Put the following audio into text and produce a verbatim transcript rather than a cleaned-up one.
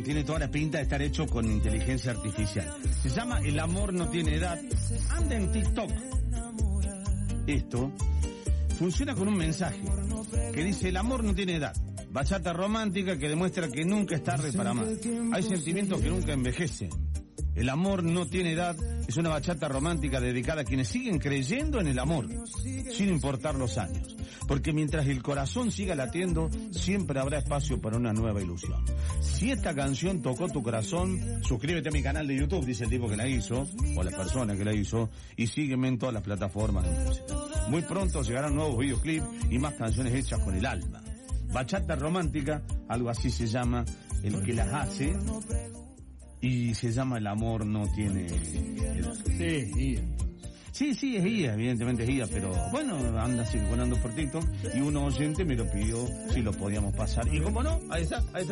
tiene toda la pinta de estar hecho con inteligencia artificial. Se llama El amor no tiene edad. Anda en TikTok. Esto funciona con un mensaje que dice: el amor no tiene edad. Bachata romántica que demuestra que nunca es tarde para amar. Hay sentimientos que nunca envejecen. El amor no tiene edad es una bachata romántica dedicada a quienes siguen creyendo en el amor, sin importar los años. Porque mientras el corazón siga latiendo, siempre habrá espacio para una nueva ilusión. Si esta canción tocó tu corazón, suscríbete a mi canal de YouTube, dice el tipo que la hizo, o la persona que la hizo, y sígueme en todas las plataformas de música. Muy pronto llegarán nuevos videoclips y más canciones hechas con el alma. Bachata romántica, algo así se llama el que las hace, y se llama El amor no tiene edad. Sí, guía. Sí, sí, es guía, evidentemente es guía, pero bueno, anda circulando por TikTok y un oyente me lo pidió si lo podíamos pasar. Y como no, ahí está, ahí está.